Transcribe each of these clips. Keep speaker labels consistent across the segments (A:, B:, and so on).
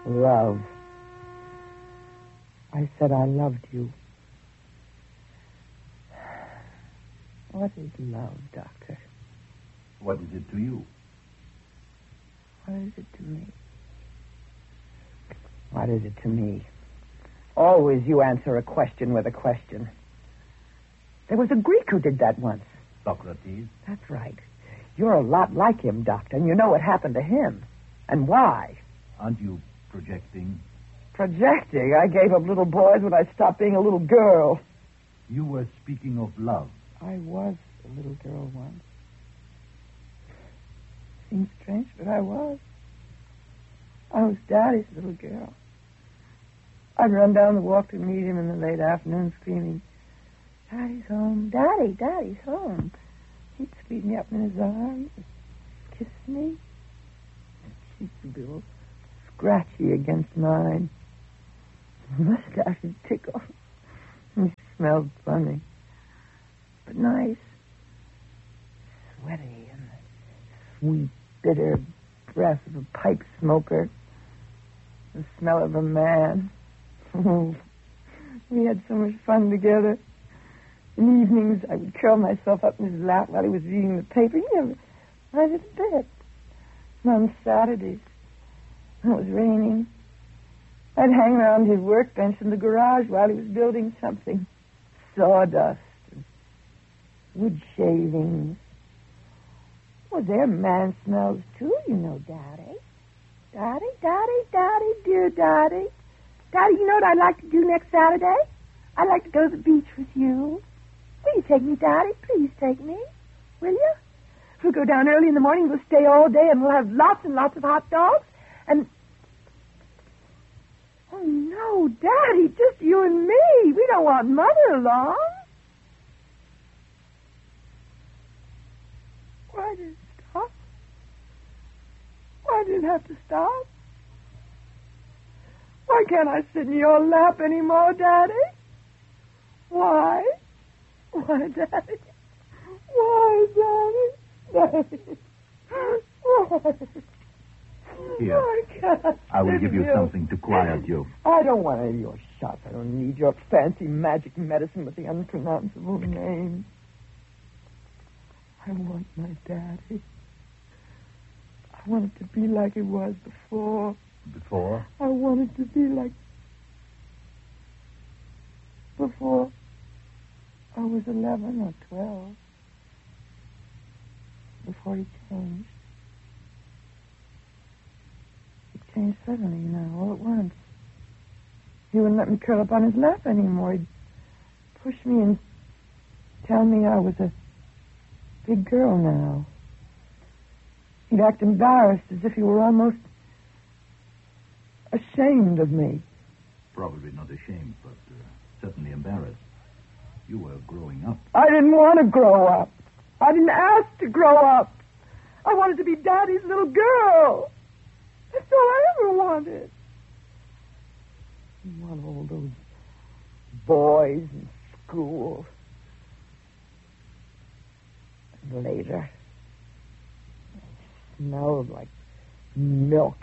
A: Love. I said I loved you. What is love, Doctor?
B: What is it to you?
A: What is it to me? What is it to me? Always you answer a question with a question. There was a Greek who did that once.
B: Socrates?
A: That's right. You're a lot like him, Doctor, and you know what happened to him. And why?
B: Aren't you projecting?
A: Projecting? I gave up little boys when I stopped being a little girl.
B: You were speaking of love.
A: I was a little girl once. Seems strange, but I was. I was Daddy's little girl. I'd run down the walk to meet him in the late afternoon screaming, Daddy's home, Daddy, Daddy's home. He'd sweep me up in his arms, kiss me. His cheeks would be all scratchy against mine. His mustache would tickle. He smelled funny, but nice. Sweaty and the sweet, bitter breath of a pipe smoker. The smell of a man. We had so much fun together. In evenings, I would curl myself up in his lap while he was reading the paper. He never minded a bit. And on Saturdays, when it was raining, I'd hang around his workbench in the garage while he was building something. Sawdust and wood shavings. Well, they're man smells, too, you know, Daddy. Daddy, Daddy, Daddy, dear Daddy. Daddy, you know what I'd like to do next Saturday? I'd like to go to the beach with you. Will you take me, Daddy? Please take me. Will you? We'll go down early in the morning. We'll stay all day, and we'll have lots and lots of hot dogs. And... Oh, no, Daddy, just you and me. We don't want Mother along. Why did it stop? Why did it have to stop? Why can't I sit in your lap anymore, Daddy? Why? Why, Daddy? Why, Daddy? Daddy? Why?
B: Here,
A: Why can't
B: I will give you
A: you
B: something to quiet you.
A: I don't want any of your shots. I don't need your fancy magic medicine with the unpronounceable name. I want my Daddy. I want it to be like it was before.
B: Before?
A: I want it to be like before I was 11 or 12. Before he changed. He changed suddenly, you know, all at once. He wouldn't let me curl up on his lap anymore. He'd push me and tell me I was a big girl now. He'd act embarrassed as if he were almost ashamed of me.
B: Probably not ashamed, but certainly embarrassed. You were growing up.
A: I didn't want to grow up. I didn't ask to grow up. I wanted to be Daddy's little girl. That's all I ever wanted. I want all those boys in school. And later, it smelled like milk.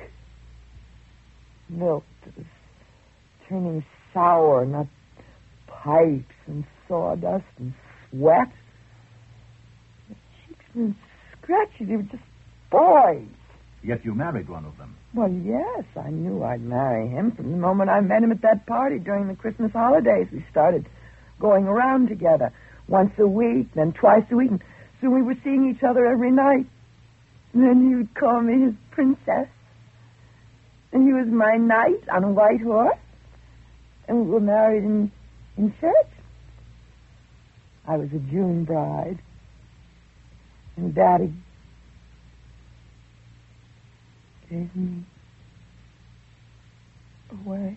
A: Milk that was turning sour, not pipes and sawdust and sweat. The cheeks were scratchy. They were just boys.
B: Yet you married one of them.
A: Well, yes, I knew I'd marry him from the moment I met him at that party during the Christmas holidays. We started going around together once a week, then twice a week, and soon we were seeing each other every night. And then he would call me his princess. And he was my knight on a white horse. And we were married in church. I was a June bride. And Daddy gave me away.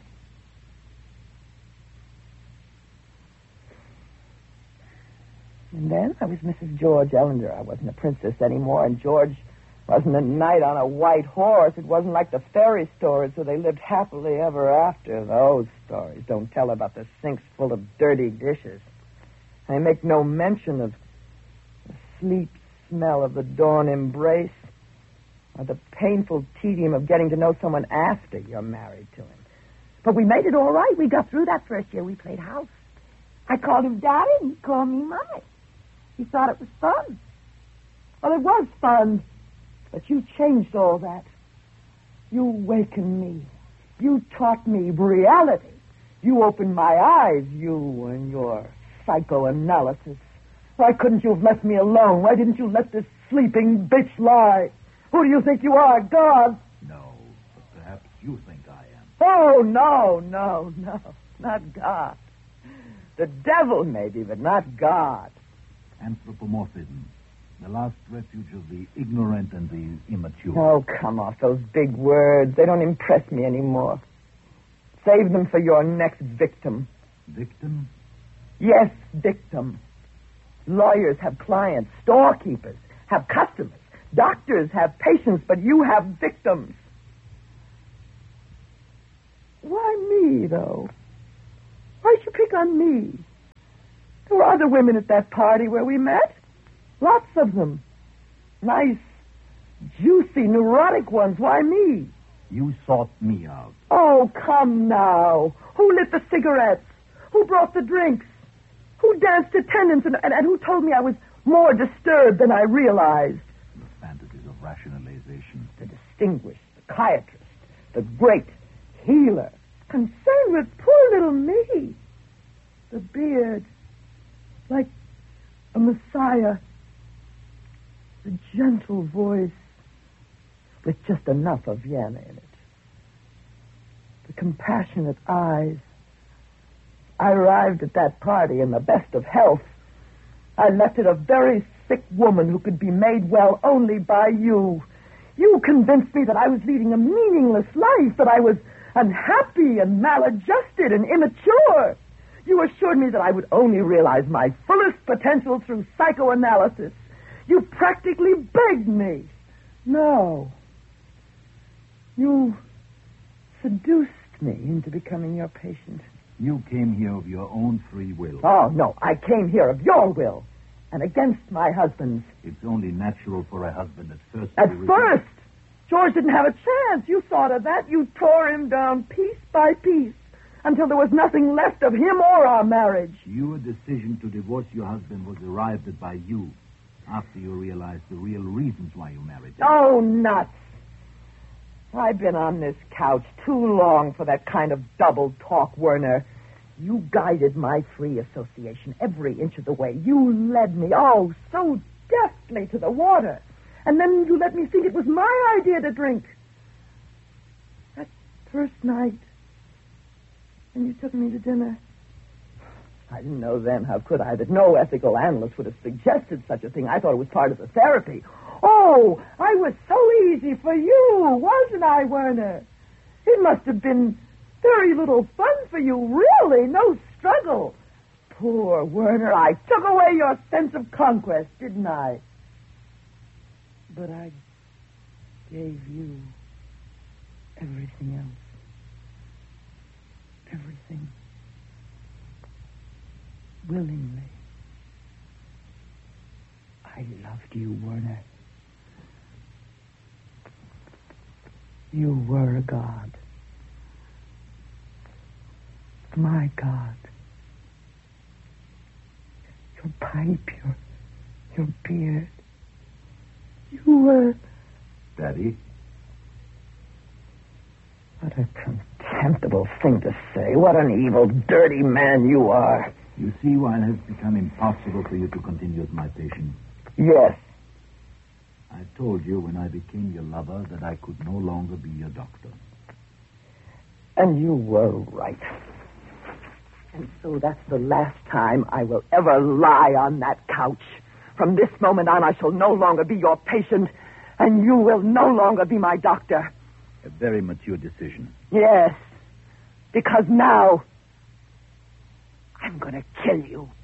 A: And then I was Mrs. George Ellinger. I wasn't a princess anymore, and George wasn't a knight on a white horse. It wasn't like the fairy stories where they lived happily ever after. Those stories don't tell about the sinks full of dirty dishes. They make no mention of the sleep smell of the dawn embrace, Or the painful tedium of getting to know someone after you're married to him. But we made it all right. We got through that first year. We played house. I called him Daddy, and he called me Mommy. He thought it was fun. Well, it was fun. But you changed all that. You awakened me. You taught me reality. You opened my eyes, you and your psychoanalysis. Why couldn't you have left me alone? Why didn't you let this sleeping bitch lie? Who do you think you are, God?
B: No, but perhaps you think I am.
A: Oh, no, not God. The devil, maybe, but not God.
B: Anthropomorphism, the last refuge of the ignorant and the immature.
A: Oh, come off those big words. They don't impress me anymore. Save them for your next victim.
B: Victim?
A: Yes, victim. Lawyers have clients. Storekeepers have customers. Doctors have patients, but you have victims. Why me, though? Why'd you pick on me? There were other women at that party where we met. Lots of them. Nice, juicy, neurotic ones. Why me?
B: You sought me out.
A: Oh, come now. Who lit the cigarettes? Who brought the drinks? Who danced attendance and who told me I was more disturbed than I realized?
B: The fantasies of rationalization.
A: The distinguished psychiatrist, the great healer, concerned with poor little me. The beard, like a messiah. The gentle voice with just enough of Vienna in it. The compassionate eyes. I arrived at that party in the best of health. I left it a very sick woman who could be made well only by you. You convinced me that I was leading a meaningless life, that I was unhappy and maladjusted and immature. You assured me that I would only realize my fullest potential through psychoanalysis. You practically begged me. No. You seduced me into becoming your patient.
B: You came here of your own free will.
A: Oh, no. I came here of your will and against my husband's.
B: It's only natural for a husband at first.
A: At first? George didn't have a chance. You thought of that. You tore him down piece by piece until there was nothing left of him or our marriage.
B: Your decision to divorce your husband was arrived at by you after you realized the real reasons why you married him.
A: Oh, nuts. I've been on this couch too long for that kind of double talk, Werner. You guided my free association every inch of the way. You led me, oh, so deftly to the water. And then you let me think it was my idea to drink. That first night, when you took me to dinner. I didn't know then, how could I, that no ethical analyst would have suggested such a thing. I thought it was part of the therapy. Oh, I was so easy for you, wasn't I, Werner? It must have been very little fun for you, really, no struggle. Poor Werner, I took away your sense of conquest, didn't I? But I gave you everything else. Everything. Willingly. I loved you, Werner. You were a god. My God. Your pipe, your beard. You were...
B: Daddy?
A: What a contemptible thing to say. What an evil, dirty man you are.
B: You see why it has become impossible for you to continue as my patient?
A: Yes.
B: I told you when I became your lover that I could no longer be your doctor.
A: And you were right. And so that's the last time I will ever lie on that couch. From this moment on, I shall no longer be your patient, and you will no longer be my doctor.
B: A very mature decision.
A: Yes, because now I'm going to kill you.